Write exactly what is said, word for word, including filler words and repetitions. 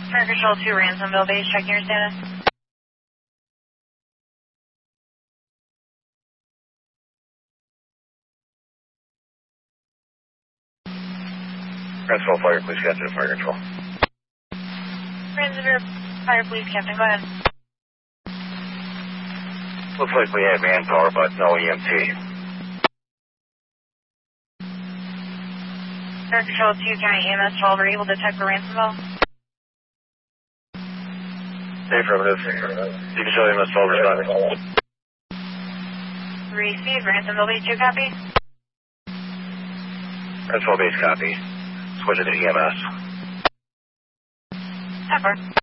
Fire Control two, Ransomville Base, checking your status. Ransomville Fire Police Captain, Fire Control. Ransomville Fire Police Captain, go ahead. Looks like we have manpower, but no E M T. Fire Control two, County E M S twelve, are you able to detect for Ransomville? Affirmative. You can show E M S twelve responding. Receive, Ransomville Base two, copy. Ransomville Base copy. Switch it to E M S. Pepper.